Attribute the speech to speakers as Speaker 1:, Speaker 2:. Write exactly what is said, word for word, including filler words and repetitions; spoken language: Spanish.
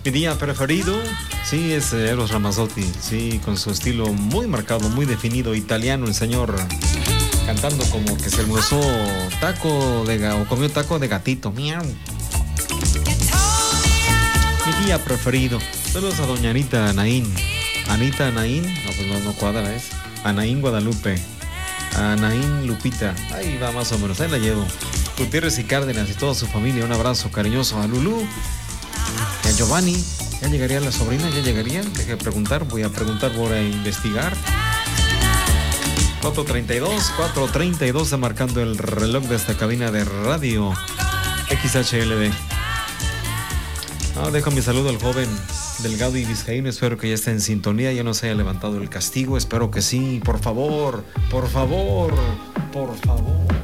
Speaker 1: Mi día preferido, sí, es Eros Ramazzotti, sí, con su estilo muy marcado, muy definido, italiano, el señor, cantando como que se almorzó taco de ga- o comió taco de gatito, miau. Mi día preferido, saludos a doña Anita Anaín. Anita Anaín, no, pues no, no cuadra, es Anaín Guadalupe, Anaín Lupita, ahí va más o menos, ahí la llevo. Gutiérrez y Cárdenas y toda su familia, un abrazo cariñoso a Lulú. Y a Giovanni, ¿ya llegaría la sobrina? ¿Ya llegaría? Deje de preguntar, voy a preguntar, voy a investigar. cuatro treinta y dos, cuatro treinta y dos, está marcando el reloj de esta cabina de radio X H L D. Ah, dejo mi saludo al joven Delgado y Vizcaíno, espero que ya esté en sintonía, ya no se haya levantado el castigo, espero que sí, por favor, por favor, por favor.